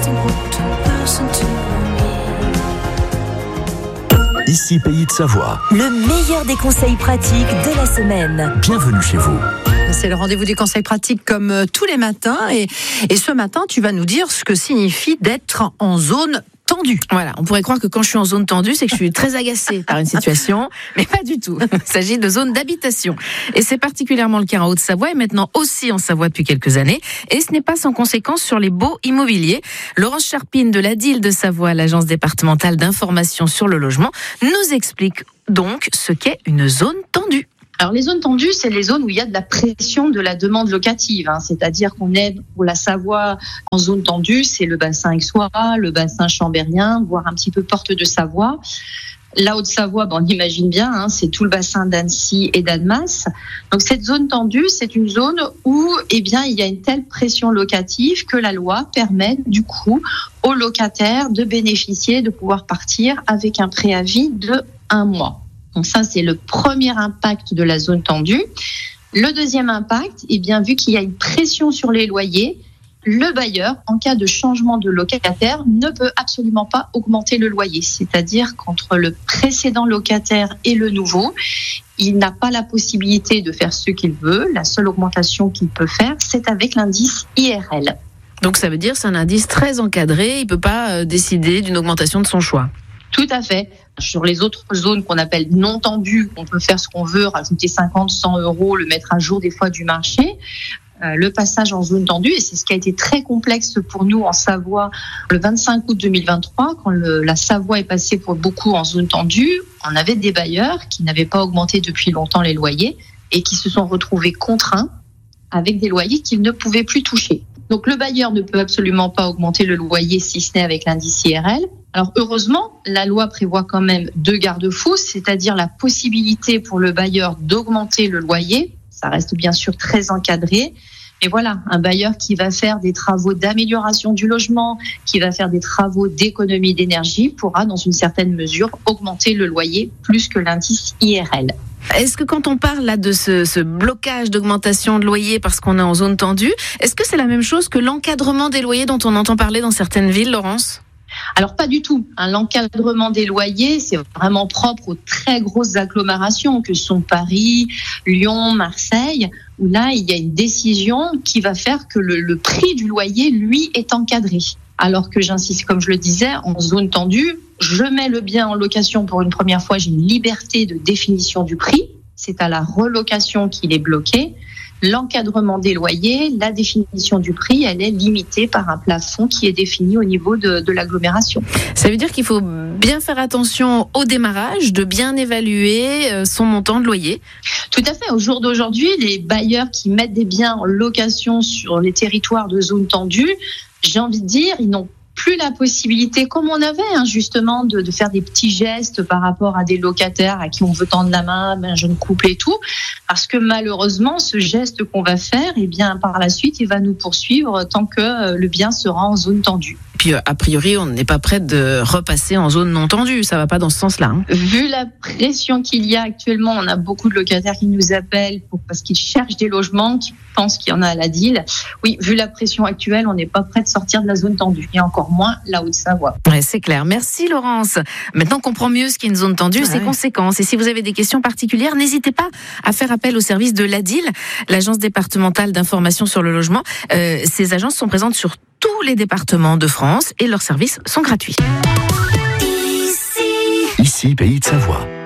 Ici Pays de Savoie. Le meilleur des conseils pratiques de la semaine. Bienvenue chez vous. C'est le rendez-vous des conseils pratiques comme tous les matins. Et ce matin, tu vas nous dire ce que signifie d'être en zone tendue. Voilà, on pourrait croire que quand je suis en zone tendue, c'est que je suis très agacée par une situation, mais pas du tout. Il s'agit de zone d'habitation. Et c'est particulièrement le cas en Haute-Savoie et maintenant aussi en Savoie depuis quelques années. Et ce n'est pas sans conséquence sur les baux immobiliers. Laurence Charpine de la DIL de Savoie, l'agence départementale d'information sur le logement, nous explique donc ce qu'est une zone tendue. Alors les zones tendues, c'est les zones où il y a de la pression de la demande locative, c'est-à-dire qu'on est pour la Savoie en zone tendue, c'est le bassin aixois, le bassin chambérien, voire un petit peu porte de Savoie. La Haute-Savoie, on imagine bien, c'est tout le bassin d'Annecy et d'Annemasse. Donc cette zone tendue, c'est une zone où il y a une telle pression locative que la loi permet du coup aux locataires de bénéficier, de pouvoir partir avec un préavis de 1 mois. Donc ça, c'est le premier impact de la zone tendue. Le deuxième impact, vu qu'il y a une pression sur les loyers, le bailleur, en cas de changement de locataire, ne peut absolument pas augmenter le loyer. C'est-à-dire qu'entre le précédent locataire et le nouveau, il n'a pas la possibilité de faire ce qu'il veut. La seule augmentation qu'il peut faire, c'est avec l'indice IRL. Donc ça veut dire que c'est un indice très encadré, il ne peut pas décider d'une augmentation de son choix. Tout à fait. Sur les autres zones qu'on appelle non tendues, on peut faire ce qu'on veut, rajouter 50, 100 euros, le mettre à jour des fois du marché. Le passage en zone tendue, et c'est ce qui a été très complexe pour nous en Savoie le 25 août 2023, quand la Savoie est passée pour beaucoup en zone tendue, on avait des bailleurs qui n'avaient pas augmenté depuis longtemps les loyers et qui se sont retrouvés contraints avec des loyers qu'ils ne pouvaient plus toucher. Donc le bailleur ne peut absolument pas augmenter le loyer si ce n'est avec l'indice IRL. Alors heureusement, la loi prévoit quand même 2 garde-fous, c'est-à-dire la possibilité pour le bailleur d'augmenter le loyer. Ça reste bien sûr très encadré. Mais voilà, un bailleur qui va faire des travaux d'amélioration du logement, qui va faire des travaux d'économie d'énergie, pourra dans une certaine mesure augmenter le loyer plus que l'indice IRL. Est-ce que quand on parle là de ce blocage d'augmentation de loyer parce qu'on est en zone tendue, est-ce que c'est la même chose que l'encadrement des loyers dont on entend parler dans certaines villes, Laurence ? Alors pas du tout. L'encadrement des loyers, c'est vraiment propre aux très grosses agglomérations que sont Paris, Lyon, Marseille, où là, il y a une décision qui va faire que le prix du loyer, lui, est encadré. Alors que j'insiste, comme je le disais, en zone tendue, je mets le bien en location pour une première fois, j'ai une liberté de définition du prix. C'est à la relocation qu'il est bloqué. L'encadrement des loyers, la définition du prix, elle est limitée par un plafond qui est défini au niveau de l'agglomération. Ça veut dire qu'il faut bien faire attention au démarrage, de bien évaluer son montant de loyer. Tout à fait. Au jour d'aujourd'hui, les bailleurs qui mettent des biens en location sur les territoires de zone tendue, j'ai envie de dire, ils n'ont plus la possibilité, comme on avait justement, de faire des petits gestes par rapport à des locataires à qui on veut tendre la main, un jeune couple et tout, parce que malheureusement, ce geste qu'on va faire, par la suite, il va nous poursuivre tant que le bien sera en zone tendue. Puis a priori, on n'est pas prêt de repasser en zone non tendue, ça va pas dans ce sens-là. Vu la pression qu'il y a actuellement, on a beaucoup de locataires qui nous appellent parce qu'ils cherchent des logements, qui pensent qu'il y en a à la DIL. Oui, vu la pression actuelle, on n'est pas prêt de sortir de la zone tendue, et encore moins la Haute-Savoie. Ouais, c'est clair. Merci Laurence. Maintenant qu'on comprend mieux ce qu'est une zone tendue, ses conséquences. Et si vous avez des questions particulières, n'hésitez pas à faire appel au service de l'ADIL, l'agence départementale d'information sur le logement. Ces agences sont présentes sur tous les départements de France et leurs services sont gratuits. Ici Pays de Savoie.